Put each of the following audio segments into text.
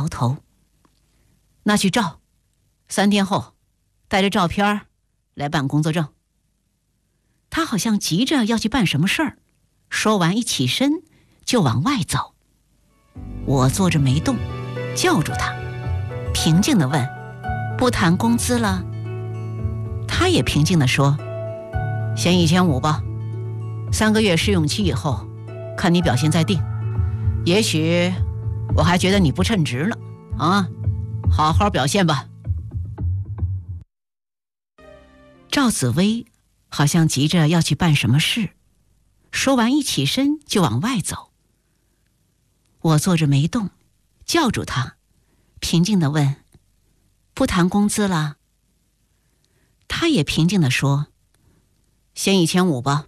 头。那去照，3天后带着照片来办工作证。他好像急着要去办什么事儿，说完一起身就往外走。我坐着没动，叫住他，平静地问：不谈工资了？他也平静地说：先1500吧，3个月试用期以后看你表现再定，也许我还觉得你不称职呢啊，好好表现吧。赵紫薇好像急着要去办什么事，说完一起身就往外走。我坐着没动，叫住他，平静地问：不谈工资了？他也平静地说：先1500吧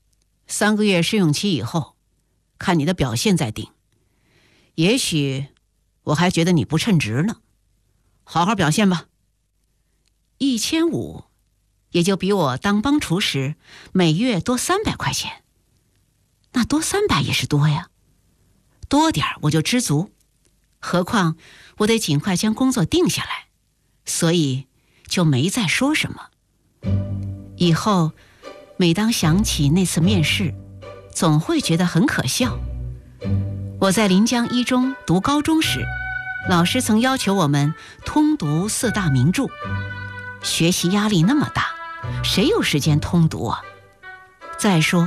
，3个月试用期以后看你的表现再定，也许我还觉得你不称职呢，好好表现吧。1500也就比我当帮厨时每月多300块钱，那多300也是多呀，多点我就知足，何况我得尽快将工作定下来，所以就没再说什么。以后每当想起那次面试，总会觉得很可笑。我在临江一中读高中时，老师曾要求我们通读4大名著，学习压力那么大，谁有时间通读啊？再说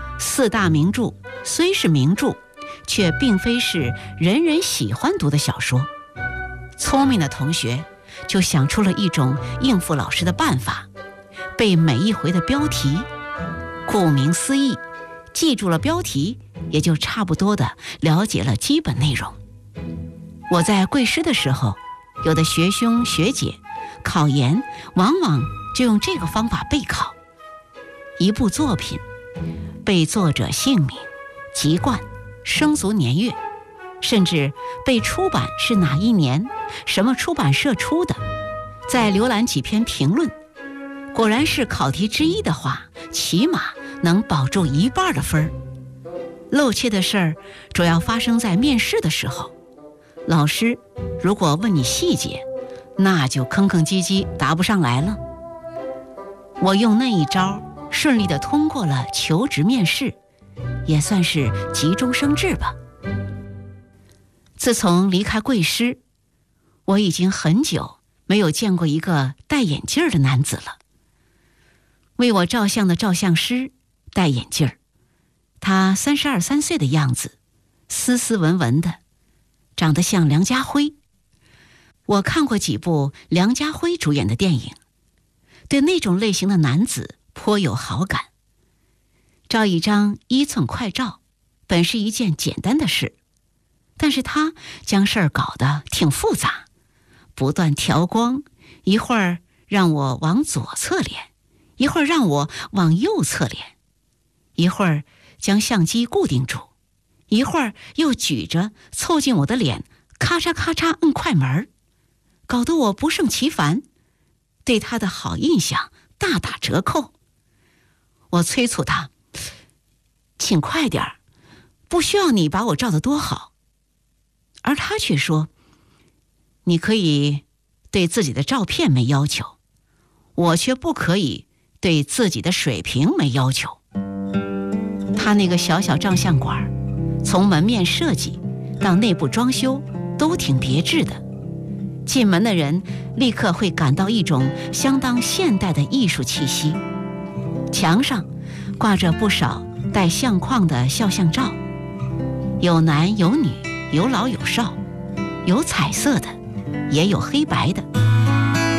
4大名著虽是名著，却并非是人人喜欢读的小说。聪明的同学就想出了一种应付老师的办法，背每一回的标题。顾名思义，记住了标题，也就差不多的了解了基本内容。我在贵师的时候，有的学兄学姐考研往往就用这个方法备考。一部作品背作者姓名、籍贯、生卒年月，甚至背出版是哪一年、什么出版社出的，再浏览几篇评论，果然是考题之一的话，起码能保住1半的分。漏怯的事儿主要发生在面试的时候，老师如果问你细节，那就吭吭唧唧答不上来了。我用那一招顺利地通过了求职面试，也算是急中生智吧。自从离开贵师，我已经很久没有见过一个戴眼镜的男子了。为我照相的照相师戴眼镜，他32、3岁的样子，斯斯文文的，长得像梁家辉。我看过几部梁家辉主演的电影，对那种类型的男子颇有好感。照一张1寸快照本是一件简单的事，但是他将事儿搞得挺复杂，不断调光，一会儿让我往左侧脸，一会儿让我往右侧脸，一会儿将相机固定住，一会儿又举着凑近我的脸，咔嚓咔嚓摁快门，搞得我不胜其烦，对他的好印象大打折扣。我催促他：请快点，不需要你把我照得多好。而他却说：你可以对自己的照片没要求，我却不可以对自己的水平没要求。他那个小小照相馆，从门面设计到内部装修都挺别致的，进门的人立刻会感到一种相当现代的艺术气息。墙上挂着不少带相框的肖像照，有男有女，有老有少，有彩色的，也有黑白的。